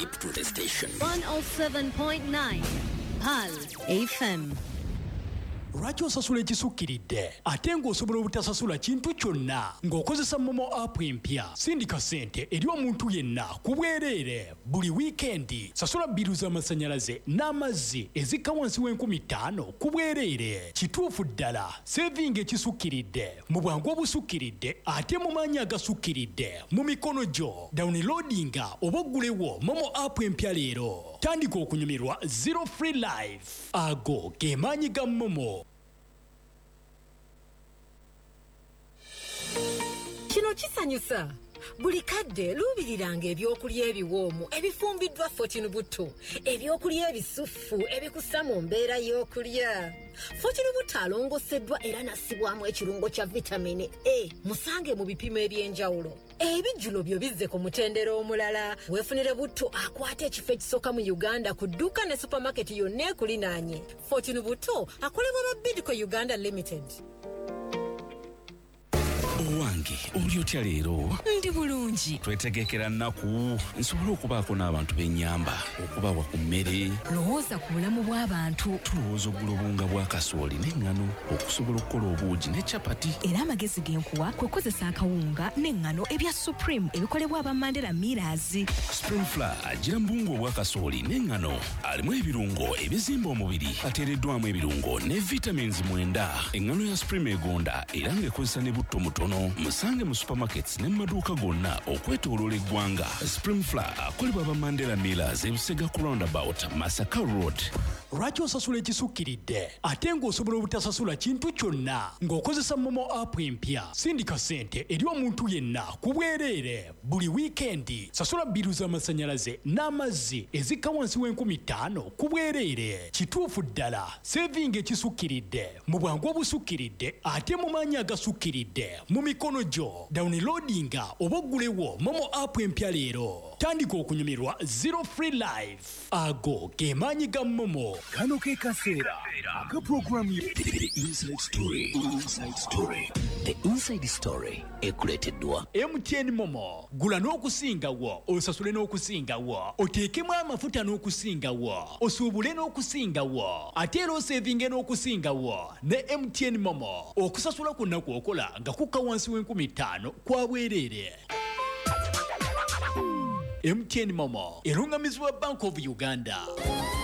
Zip to the station. 107.9 Pal FM. Lwaki osasula ekisukkiridde ate ng'osobola obutasasula kintu kyonna ng'okozesa Momo app empya? Sindika ssente eri omuntu yenna ku bwereere buli wiikendi. Sasula bbiru z'amasannyalaze n'amazzi ezikka wansi w'50,000 ku bwereere. Kituufu ddala, sevinga ekisukkiridde mu bwangu obusukkiridde ate mu maanyi agasukkiridde mu mikono gyo. Downloadinga oba oggulewo Momo app empya leero. Tandika okunyumirwa Zero Free Life. Ago ge maanyi ga Momo. Kino kisanyusa. Buli kadde luubiriranga ebyokulya ebiwoomu ebifumbiddwa Fortune Buto, ebyokulya ebisufu ebikussa mu mbeera y'okulya. Fortune Buto alongoseddwa era nassibwamu ekirungo kya vitamini A. Musange mu bipimo eby'enjawulo. Ebijjulo byo bizze ku mutendera omulala. Weefunire Buto akwata ekifo ekisooka mu Uganda ku dduuka ne supermarket yonna ekulinaanye. Fortune Buto akolebwa ba Bidco Uganda Limited. Owange oli otya leero? Ndi bulungi. Twetegekera nnaku nsobola okubaako n'abantu b'ennyamba okubawa ku mmere. Lowooza ku bulamu bw'abantu. Tulowooza oggula obunga bwa kasooli n'eŋŋano okusobola okukola obuugi ne capati. Era amagezi g'enkuwa kwe kukozesa akawunga n'eŋŋano ebya Supreme ebikolebwa aba Mandela Millers. Spring Flour agira mu bunga obwa kasooli n'eŋŋano alimu ebirungo ebizimba omubiri ateereddwamu ebirungo ne vitamins 9. Eŋŋano ya Supreme egonda era ng'ekozesa ne butto mutono. Musange mu supermarkets ne maduuka gonna okwetooloola eggwanga. Spring Flour akolebwa aba Mandela Millers ebusega ku roundabout Masaka Road. Lwaki osasula ekisukkiridde ate ng'osobola obutasasula kintu kyonna ng'okozesa Momo app empya? Sindika ssente eri omuntu yenna ku bwereere buli wiikendi. Sasula bbiru z'amasannyalaze n'amazzi ezikka wansi w'50,000 ku bwereere. Kituufu ddala, sevinga ekisukkiridde mu bwangu obusukkiridde ate mu maanyi agasukkiridde mu mikono gyo. Downloadinga oba oggulewo Momo app empya leero. Tandika okunyumirwa Zero Free Life. Ago ge maanyi ga Momo. Kano ke kaseera aka program The Inside Story. Inside Story. The Inside Story ekuleeteddwa MTN Momo. Gula n'okusingawo, osasule n'okusingawo, oteekemu amafuta n'okusingawo, osuubule n'okusingawo, ate era osevinge n'okusingawo ne MTN Momo. Okusasula kwonna kw'okola nga kukka wansi w'50,000 kwa bwereere. MTN Momo erungamizibwa Bank of Uganda.